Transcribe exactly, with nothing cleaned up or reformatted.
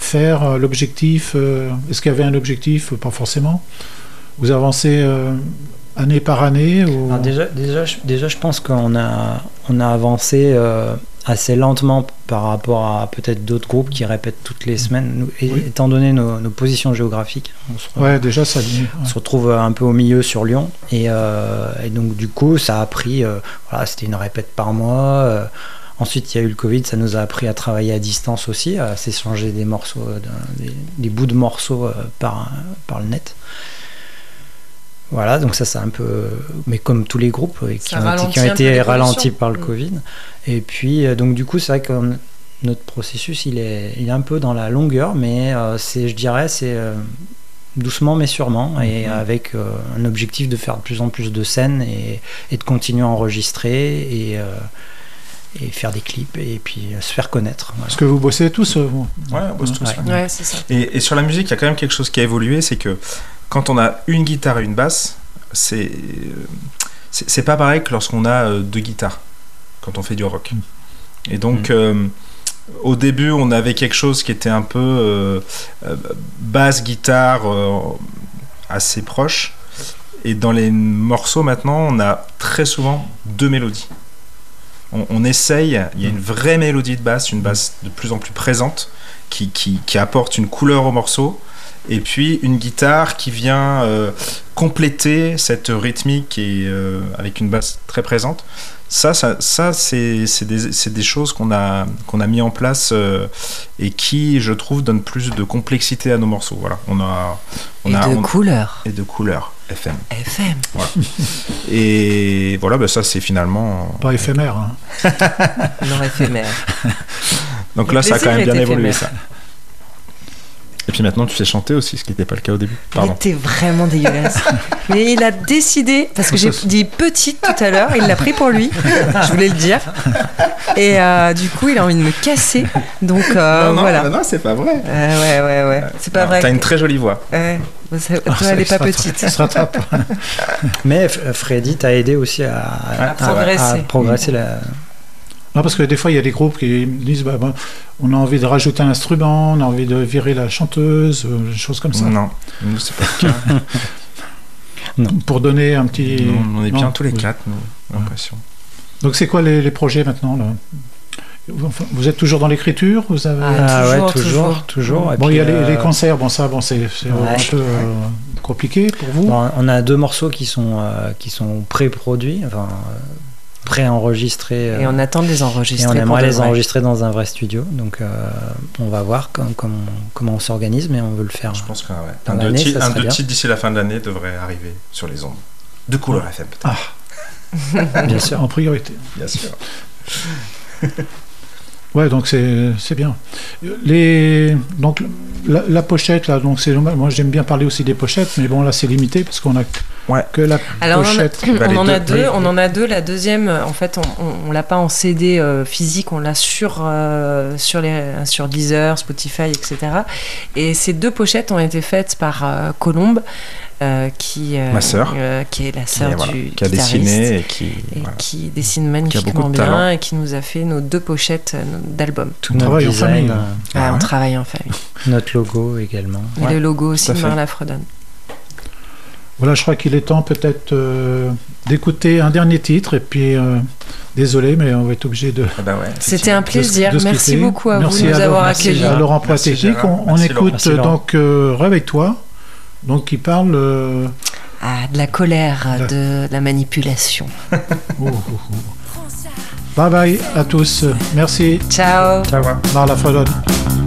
faire euh, l'objectif euh, Est-ce qu'il y avait un objectif? Pas forcément. Vous avancez euh, année par année ou... Alors déjà, déjà, je, déjà, je pense qu'on a, on a avancé euh, assez lentement par rapport à peut-être d'autres groupes qui répètent toutes les semaines. Nous, Oui. Étant donné nos, nos positions géographiques, on se, Ouais, déjà ça. Ouais. on se retrouve un peu au milieu sur Lyon. Et, euh, et donc, du coup, ça a pris. Euh, voilà, c'était une répète par mois. Euh, ensuite, il y a eu le Covid, ça nous a appris à travailler à distance aussi, à s'échanger des morceaux, euh, des, des bouts de morceaux euh, par, par le net. Voilà, donc ça c'est un peu, mais comme tous les groupes euh, qui, ont été, qui ont été ralentis par le mmh. Covid. Et puis euh, donc du coup c'est vrai que notre processus il est, il est un peu dans la longueur, mais euh, c'est, je dirais, c'est euh, doucement mais sûrement, mmh. et avec euh, un objectif de faire de plus en plus de scènes et, et de continuer à enregistrer et, euh, et faire des clips et puis euh, se faire connaître. Voilà. Est-ce que vous bossez tous euh, vous Ouais, on bosse tous. Ouais. Ouais, c'est ça. Et, et sur la musique, il y a quand même quelque chose qui a évolué, c'est que quand on a une guitare et une basse, c'est, c'est, c'est pas pareil que lorsqu'on a deux guitares, quand on fait du rock. Et donc, mmh. euh, au début, on avait quelque chose qui était un peu euh, basse, guitare, euh, assez proche. Et dans les morceaux, maintenant, on a très souvent deux mélodies. On, on essaye, il y a une vraie mélodie de basse, une basse de plus en plus présente, qui, qui, qui apporte une couleur au morceau. Et puis une guitare qui vient euh, compléter cette rythmique et euh, avec une basse très présente. Ça, ça, ça c'est, c'est, des, c'est des choses qu'on a, qu'on a mis en place euh, et qui, je trouve, donnent plus de complexité à nos morceaux. Voilà, on a, on et a, de on, couleurs. Et de couleurs. F M. F M. Voilà. Et voilà, bah ça c'est finalement... Pas éphémère. Hein. Non, éphémère. Donc le là, ça a quand même bien évolué, éphémère. ça. Et puis maintenant, tu sais chanter aussi, ce qui n'était pas le cas au début. Pardon. Il était vraiment dégueulasse. Mais il a décidé, parce que j'ai dit petite tout à l'heure, il l'a pris pour lui, je voulais le dire. Et euh, du coup, il a envie de me casser. Donc euh, non, non, voilà. Non, c'est pas vrai. Euh, ouais, ouais, ouais. C'est pas non, vrai. T'as une très jolie voix. Ouais. Ça, toi, Ah, elle n'est pas rattrape, petite. Ça se rattrape. Mais Freddy t'a aidé aussi à, à, à progresser. À, à progresser la... Non, parce que des fois, il y a des groupes qui disent bah, bah, on a envie de rajouter un instrument, on a envie de virer la chanteuse, euh, des choses comme ça. Non, nous, c'est pas le cas. Non. Pour donner un petit. Non, on est bien non, tous les vous... quatre, nous, j'ai l'impression. Donc, c'est quoi les, les projets maintenant là? Vous êtes toujours dans l'écriture? Vous avez... Ah, toujours, ouais, toujours, toujours. toujours. Et bon, puis, il y a euh... les, les concerts, bon, ça, bon, c'est, c'est ouais. un peu euh, compliqué pour vous. Bon, on a deux morceaux qui sont, euh, qui sont pré-produits, enfin. Euh... pré-enregistrés. Et on attend de les enregistrer. Et on aimerait les vrai. enregistrer dans un vrai studio. Donc euh, on va voir com- com- comment on s'organise, mais on veut le faire. Je pense qu'un ouais. dans un l'année, deux ça un serait bien. titre d'ici la fin de l'année devrait arriver sur les ondes. De couleur F M peut-être. Ah. Bien sûr. En priorité. Bien sûr. Ouais, donc c'est, c'est bien. Les, donc la, la pochette, là, donc c'est normal. Moi, j'aime bien parler aussi des pochettes, mais bon, là, c'est limité parce qu'on a ouais. que la Alors pochette. on, a, on en deux, a deux, oui. on en a deux. La deuxième, en fait, on, on, on l'a pas en C D euh, physique, on l'a sur euh, sur les sur Deezer, Spotify, et cetera. Et ces deux pochettes ont été faites par euh, Colombe. Euh, qui, euh, Ma sœur, euh, qui est la sœur voilà, du qui a guitariste dessiné et qui, et voilà. qui dessine magnifiquement de bien talent. et qui nous a fait nos deux pochettes euh, d'albums. Tout on travaille en famille. Euh, ah, ah on ouais. travaille en famille. Notre logo également. Et Ouais, le logo aussi de fait. Marla Fredon. Voilà, je crois qu'il est temps peut-être euh, d'écouter un dernier titre et puis euh, désolé, mais on va être obligé de. Ah bah ouais, C'était un plaisir. de se Merci quitter. beaucoup à Merci vous de nous à avoir Laurent, accueillis. à Laurent Merci, Poitégique. On, on Merci, écoute Merci, Laurent. donc euh, Réveille-toi, donc qui parle. Euh... Ah, de la colère, La- de la manipulation. oh, oh, oh. Bye bye à tous. Merci. Ciao. Ciao. Marla Fredon.